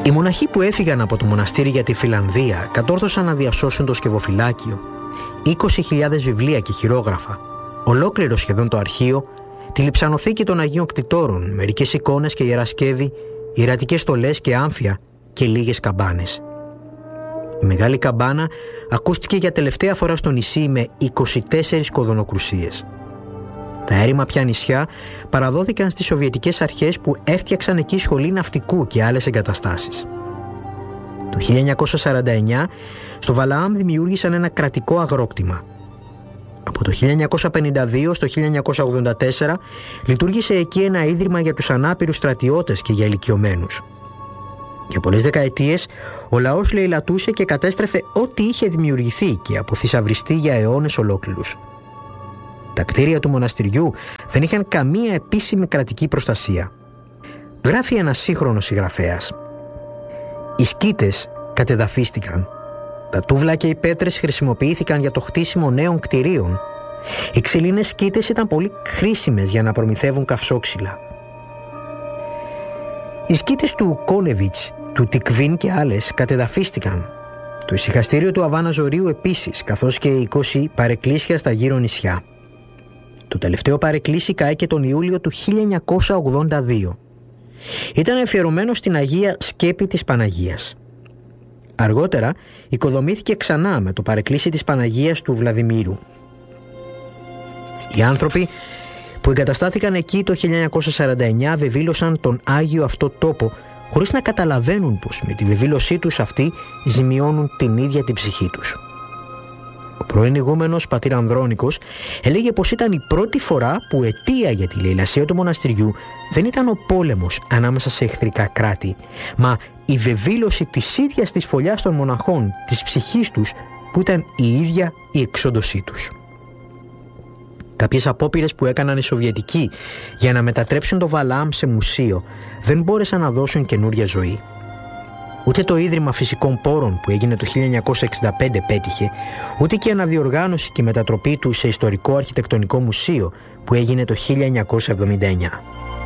Οι μοναχοί που έφυγαν από το μοναστήρι για τη Φιλανδία κατόρθωσαν να διασώσουν το σκευοφυλάκιο, 20.000 βιβλία και χειρόγραφα, ολόκληρο σχεδόν το αρχείο, τη λειψανοθήκη των Αγίων Κτητόρων, μερικές εικόνες και ιερασκεύη, ιερατικές στολές και άμφια και λίγες καμπάνες. Η μεγάλη καμπάνα ακούστηκε για τελευταία φορά στο νησί με 24 κοδωνοκρουσίες. Τα έρημα πια νησιά παραδόθηκαν στις Σοβιετικές αρχές που έφτιαξαν εκεί σχολή ναυτικού και άλλες εγκαταστάσεις. Το 1949 στο Βαλαάμ δημιούργησαν ένα κρατικό αγρόκτημα. Από το 1952 στο 1984 λειτουργήσε εκεί ένα ίδρυμα για τους ανάπηρους στρατιώτες και για ηλικιωμένους. Για πολλές δεκαετίες ο λαός λαιλατούσε και κατέστρεφε ό,τι είχε δημιουργηθεί και αποθυσαυριστεί για αιώνες ολόκληρους. Τα κτίρια του μοναστηριού δεν είχαν καμία επίσημη κρατική προστασία. Γράφει ένας σύγχρονος συγγραφέας: οι σκήτες κατεδαφίστηκαν. Τα τούβλα και οι πέτρες χρησιμοποιήθηκαν για το χτίσιμο νέων κτιρίων. Οι ξυλίνες σκήτες ήταν πολύ χρήσιμες για να προμηθεύουν καυσόξυλα. Οι σκήτες του Κόνεβιτς, του Τικβίν και άλλες κατεδαφίστηκαν. Το ησυχαστήριο του Αβάνα Ζωρίου επίσης, καθώς και 20 παρεκκλήσια στα γύρω νησιά. Το τελευταίο παρεκκλήσι κάηκε τον Ιούλιο του 1982. Ήταν αφιερωμένο στην Αγία Σκέπη της Παναγίας. Αργότερα οικοδομήθηκε ξανά με το παρεκκλήσι της Παναγίας του Βλαδιμήρου. Οι άνθρωποι που εγκαταστάθηκαν εκεί το 1949 βεβήλωσαν τον Άγιο αυτό τόπο χωρίς να καταλαβαίνουν πως με τη βεβήλωσή τους αυτή ζημιώνουν την ίδια την ψυχή τους. Ο πρώην ηγούμενος πατήρ Ανδρώνικος έλεγε πως ήταν η πρώτη φορά που αιτία για τη λαιλασία του μοναστηριού δεν ήταν ο πόλεμος ανάμεσα σε εχθρικά κράτη, μα η βεβήλωση της ίδιας της φωλιάς των μοναχών, της ψυχής τους, που ήταν η ίδια η εξόντωσή τους. Κάποιες απόπειρες που έκαναν οι Σοβιετικοί για να μετατρέψουν το Βαλαάμ σε μουσείο δεν μπόρεσαν να δώσουν καινούρια ζωή. Ούτε το Ίδρυμα Φυσικών Πόρων που έγινε το 1965 πέτυχε, ούτε και η αναδιοργάνωση και η μετατροπή του σε ιστορικό αρχιτεκτονικό μουσείο που έγινε το 1979.